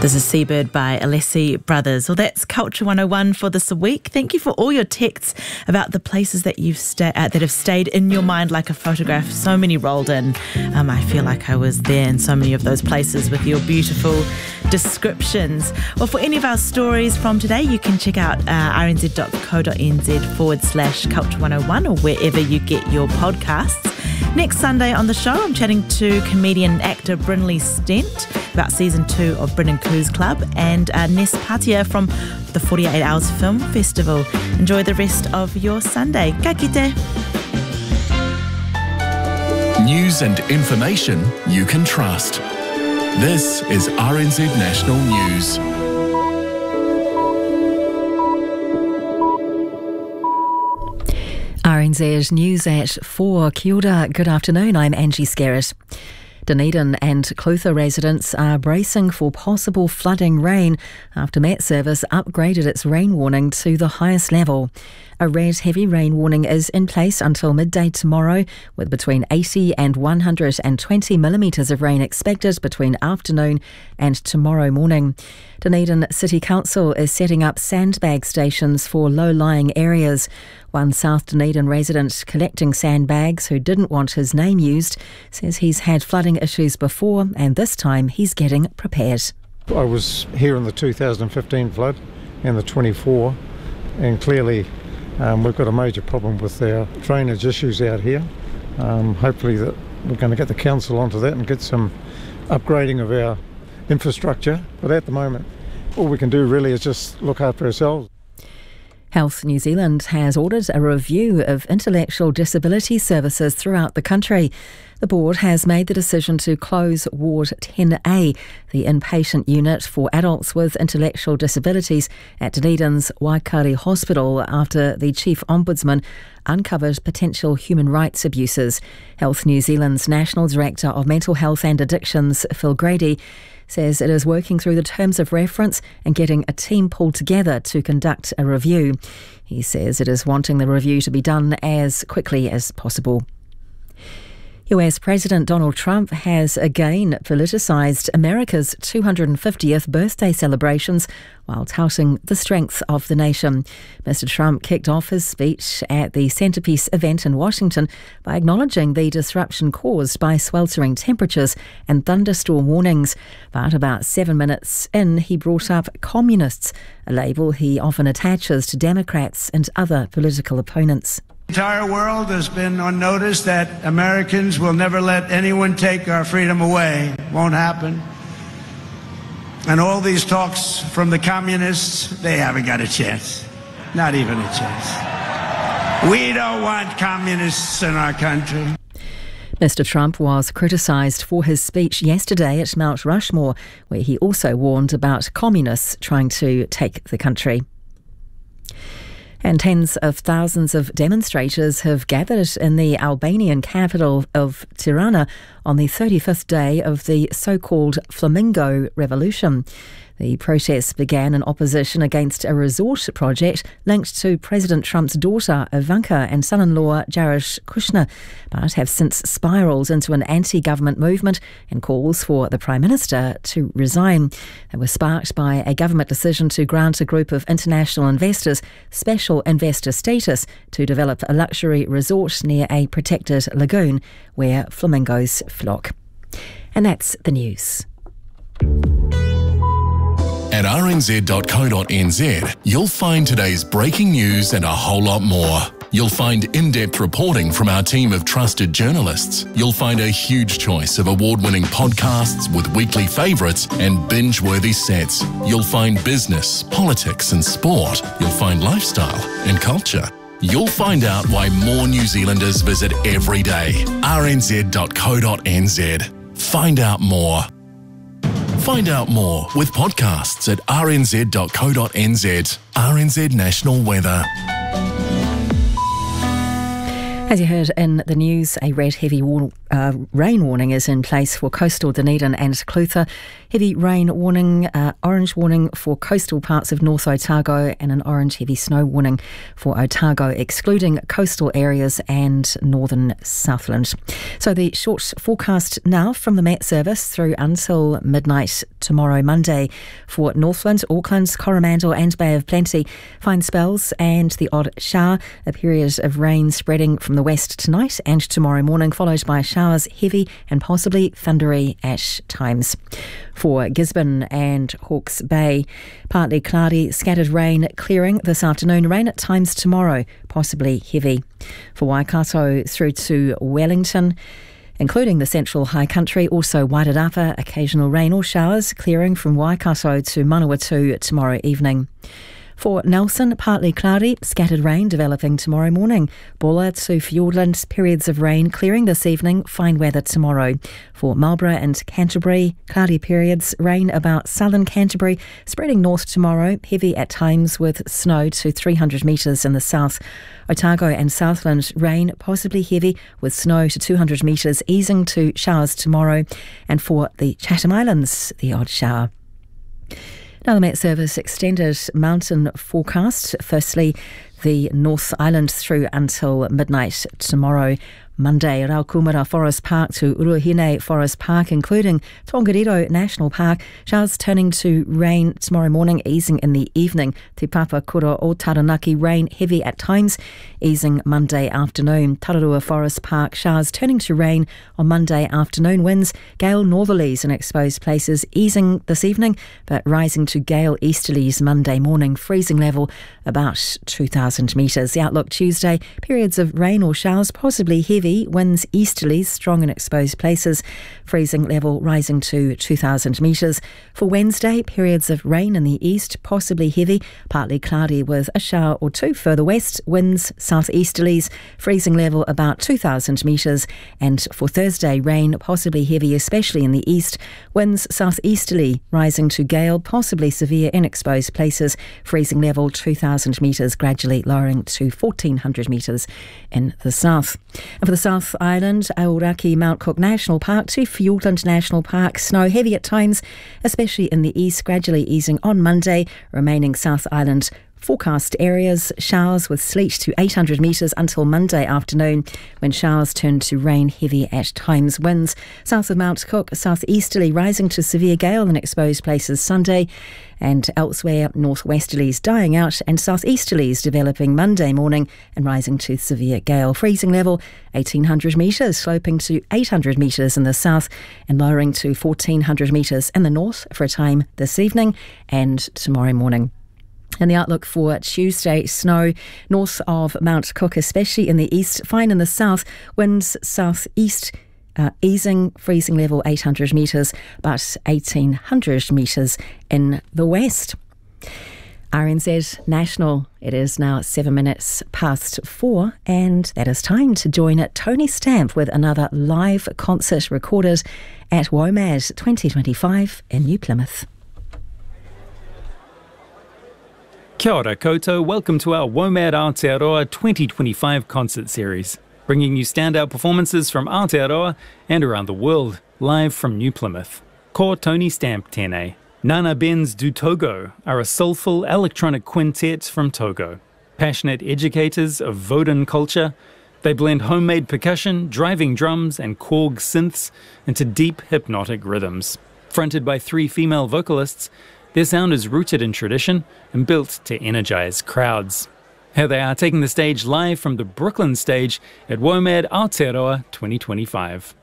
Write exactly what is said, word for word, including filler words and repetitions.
This is Seabird by Alessi Brothers. Well, that's Culture one oh one for this week. Thank you for all your texts about the places that you've sta- uh, that have stayed in your mind like a photograph. So many rolled in. Um, I feel like I was there in so many of those places with your beautiful descriptions. Well, for any of our stories from today, you can check out uh, rnz.co.nz forward slash culture 101 or wherever you get your podcasts. Next Sunday on the show, I'm chatting to comedian and actor Brinley Stent about season two of Bryn and Coos Club and uh, Ness Patia from the forty-eight hours Film Festival. Enjoy the rest of your Sunday. Ka kite. News and information you can trust. This is R N Z National News. R N Z News at four. Kia ora, good afternoon, I'm Angie Scarrett. Dunedin and Clutha residents are bracing for possible flooding rain after Met Service upgraded its rain warning to the highest level. A red heavy rain warning is in place until midday tomorrow, with between eighty and one hundred twenty millimetres of rain expected between afternoon and tomorrow morning. Dunedin City Council is setting up sandbag stations for low-lying areas. One South Dunedin resident collecting sandbags who didn't want his name used says he's had flooding issues before and this time he's getting prepared. I was here in the two thousand fifteen flood and the twenty-four, and clearly um, we've got a major problem with our drainage issues out here. Um, hopefully that we're going to get the council onto that and get some upgrading of our infrastructure, but at the moment all we can do really is just look after ourselves. Health New Zealand has ordered a review of intellectual disability services throughout the country. The board has made the decision to close Ward ten A, the inpatient unit for adults with intellectual disabilities at Dunedin's Waikari Hospital, after the Chief Ombudsman uncovered potential human rights abuses. Health New Zealand's National Director of Mental Health and Addictions, Phil Grady, says it is working through the terms of reference and getting a team pulled together to conduct a review. He says it is wanting the review to be done as quickly as possible. U S President Donald Trump has again politicised America's two hundred fiftieth birthday celebrations while touting the strength of the nation. Mister Trump kicked off his speech at the Centerpiece event in Washington by acknowledging the disruption caused by sweltering temperatures and thunderstorm warnings. But about seven minutes in, he brought up communists, a label he often attaches to Democrats and other political opponents. The entire world has been on notice that Americans will never let anyone take our freedom away. Won't happen. And all these talks from the communists, they haven't got a chance. Not even a chance. We don't want communists in our country. Mister Trump was criticised for his speech yesterday at Mount Rushmore, where he also warned about communists trying to take the country. And tens of thousands of demonstrators have gathered in the Albanian capital of Tirana on the thirty-fifth day of the so-called Flamingo Revolution. The protests began in opposition against a resort project linked to President Trump's daughter Ivanka and son-in-law Jared Kushner, but have since spiralled into an anti-government movement and calls for the Prime Minister to resign. They were sparked by a government decision to grant a group of international investors special investor status to develop a luxury resort near a protected lagoon where flamingos flock. And that's the news. At r n z dot co dot n z, you'll find today's breaking news and a whole lot more. You'll find in-depth reporting from our team of trusted journalists. You'll find a huge choice of award-winning podcasts with weekly favourites and binge-worthy sets. You'll find business, politics and sport. You'll find lifestyle and culture. You'll find out why more New Zealanders visit every day. r n z dot co dot n z. Find out more. Find out more with podcasts at r n z dot co dot n z. R N Z National Weather. As you heard in the news, a red heavy war, uh, rain warning is in place for coastal Dunedin and Clutha. Heavy rain warning, uh, orange warning for coastal parts of North Otago, and an orange heavy snow warning for Otago, excluding coastal areas and northern Southland. So the short forecast now from the Met Service through until midnight tomorrow, Monday, for Northland, Auckland, Coromandel and Bay of Plenty. Fine spells and the odd shower, a period of rain spreading from the west tonight and tomorrow morning, followed by showers, heavy and possibly thundery at times. For Gisborne and Hawke's Bay, partly cloudy, scattered rain clearing this afternoon, rain at times tomorrow, possibly heavy. For Waikato through to Wellington, including the central high country, also Wairarapa, occasional rain or showers, clearing from Waikato to Manawatu tomorrow evening. For Nelson, partly cloudy, scattered rain developing tomorrow morning. Bulla to Fiordland, periods of rain clearing this evening, fine weather tomorrow. For Marlborough and Canterbury, cloudy periods, rain about southern Canterbury, spreading north tomorrow, heavy at times with snow to three hundred metres in the south. Otago and Southland, rain possibly heavy with snow to two hundred metres, easing to showers tomorrow. And for the Chatham Islands, the odd shower. Now the Met Service extended mountain forecast. Firstly, the North Island through until midnight tomorrow, Monday. Raukumara Forest Park to Uruhine Forest Park, including Tongariro National Park. Showers turning to rain tomorrow morning, easing in the evening. Te Papakura o Taranaki, rain heavy at times, easing Monday afternoon. Tararua Forest Park, showers turning to rain on Monday afternoon. Winds gale northerlies in exposed places, easing this evening, but rising to gale easterlies Monday morning. Freezing level about two thousand metres. The outlook Tuesday, periods of rain or showers, possibly heavy. Winds easterlies, strong in exposed places. Freezing level rising to two thousand metres. For Wednesday, periods of rain in the east, possibly heavy, partly cloudy with a shower or two further west. Winds southeasterlies, freezing level about two thousand metres. And for Thursday, rain possibly heavy, especially in the east. Winds southeasterly, rising to gale, possibly severe in exposed places. Freezing level two thousand metres, gradually lowering to fourteen hundred metres in the south. And for the South Island, Aoraki Mount Cook National Park to Fiordland National Park, snow heavy at times, especially in the east, gradually easing on Monday. Remaining South Island forecast areas, showers with sleet to eight hundred metres until Monday afternoon, when showers turn to rain heavy at times. Winds south of Mount Cook, southeasterly, rising to severe gale in exposed places Sunday, and elsewhere northwesterlies dying out and southeasterlies developing Monday morning and rising to severe gale. Freezing level eighteen hundred metres, sloping to eight hundred metres in the south and lowering to fourteen hundred metres in the north for a time this evening and tomorrow morning. And the outlook for Tuesday, snow north of Mount Cook, especially in the east, fine in the south, winds southeast, uh, easing, freezing level eight hundred metres, but eighteen hundred metres in the west. R N Z National, it is now seven minutes past four, and that is time to join Tony Stamp with another live concert recorded at WOMAD twenty twenty-five in New Plymouth. Kia ora koutou, welcome to our WOMAD Aotearoa twenty twenty-five concert series, bringing you standout performances from Aotearoa and around the world, live from New Plymouth. Ko Tony Stamp tēnei. Nana Benz du Togo are a soulful electronic quintet from Togo. Passionate educators of Vodun culture, they blend homemade percussion, driving drums and Korg synths into deep hypnotic rhythms. Fronted by three female vocalists, their sound is rooted in tradition and built to energise crowds. Here they are taking the stage live from the Brooklyn stage at WOMAD Aotearoa twenty twenty-five.